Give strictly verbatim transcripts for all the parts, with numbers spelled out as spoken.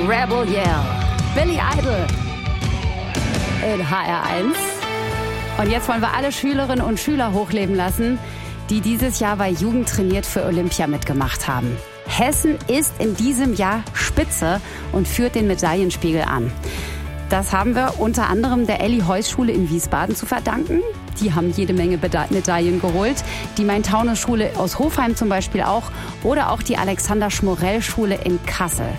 Rebel Yell. Billy Idol in H R eins. Und jetzt wollen wir alle Schülerinnen und Schüler hochleben lassen, die dieses Jahr bei Jugend trainiert für Olympia mitgemacht haben. Hessen ist in diesem Jahr Spitze und führt den Medaillenspiegel an. Das haben wir unter anderem der Elli-Heuss-Schule in Wiesbaden zu verdanken. Die haben jede Menge Medaillen geholt. Die Main-Taunus-Schule aus Hofheim zum Beispiel auch. Oder auch die Alexander-Schmorell-Schule in Kassel.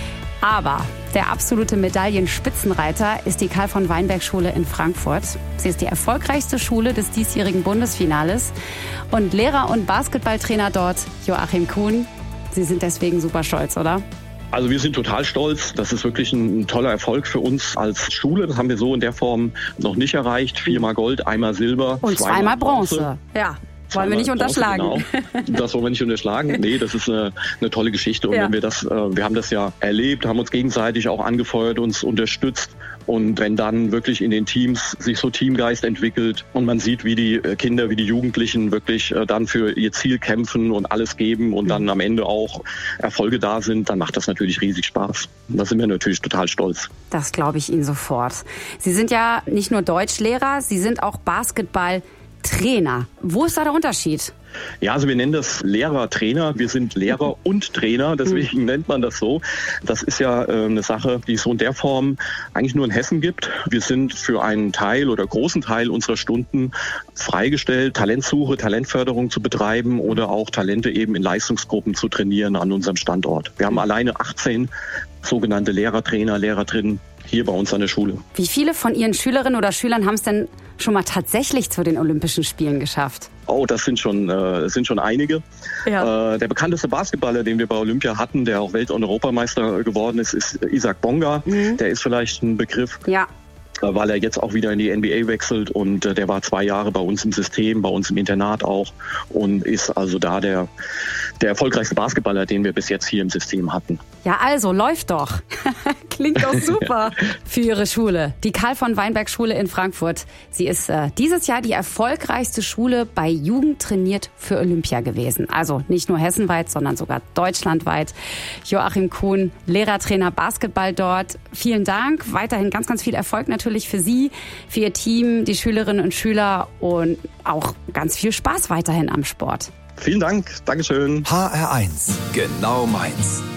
Aber der absolute Medaillenspitzenreiter ist die Karl-von-Weinberg-Schule in Frankfurt. Sie ist die erfolgreichste Schule des diesjährigen Bundesfinales. Und Lehrer und Basketballtrainer dort, Joachim Kuhn, Sie sind deswegen super stolz, oder? Also wir sind total stolz. Das ist wirklich ein toller Erfolg für uns als Schule. Das haben wir so in der Form noch nicht erreicht. Viermal Gold, einmal Silber, und zweimal, zweimal Bronze. Bronze. Ja. Wollen wir nicht unterschlagen. Bronze, genau. Das wollen wir nicht unterschlagen. Nee, das ist eine, eine tolle Geschichte. Und ja. wenn wir das, wir haben das ja erlebt, haben uns gegenseitig auch angefeuert, uns unterstützt. Und wenn dann wirklich in den Teams sich so Teamgeist entwickelt und man sieht, wie die Kinder, wie die Jugendlichen wirklich dann für ihr Ziel kämpfen und alles geben und dann am Ende auch Erfolge da sind, dann macht das natürlich riesig Spaß. Und da sind wir natürlich total stolz. Das glaube ich Ihnen sofort. Sie sind ja nicht nur Deutschlehrer, Sie sind auch Basketball Trainer. Wo ist da der Unterschied? Ja, also wir nennen das Lehrer-Trainer. Wir sind Lehrer und Trainer, deswegen mhm. nennt man das so. Das ist ja äh, eine Sache, die es so in der Form eigentlich nur in Hessen gibt. Wir sind für einen Teil oder großen Teil unserer Stunden freigestellt, Talentsuche, Talentförderung zu betreiben oder auch Talente eben in Leistungsgruppen zu trainieren an unserem Standort. Wir haben alleine achtzehn sogenannte Lehrer-Trainer, Lehrerinnen hier bei uns an der Schule. Wie viele von Ihren Schülerinnen oder Schülern haben es denn schon mal tatsächlich zu den Olympischen Spielen geschafft? Oh, das sind schon, äh, sind schon einige. Ja. Äh, der bekannteste Basketballer, den wir bei Olympia hatten, der auch Welt- und Europameister geworden ist, ist Isaac Bonga. Mhm. Der ist vielleicht ein Begriff. Ja. Weil er jetzt auch wieder in die N B A wechselt und äh, der war zwei Jahre bei uns im System, bei uns im Internat auch und ist also da der, der erfolgreichste Basketballer, den wir bis jetzt hier im System hatten. Ja, also läuft doch. Klingt doch super für Ihre Schule, die Karl-von-Weinberg-Schule in Frankfurt. Sie ist äh, dieses Jahr die erfolgreichste Schule bei Jugend trainiert für Olympia gewesen. Also nicht nur hessenweit, sondern sogar deutschlandweit. Joachim Kuhn, Lehrertrainer Basketball dort. Vielen Dank. Weiterhin ganz, ganz viel Erfolg natürlich für Sie, für Ihr Team, die Schülerinnen und Schüler und auch ganz viel Spaß weiterhin am Sport. Vielen Dank. Dankeschön. H R eins. Genau meins.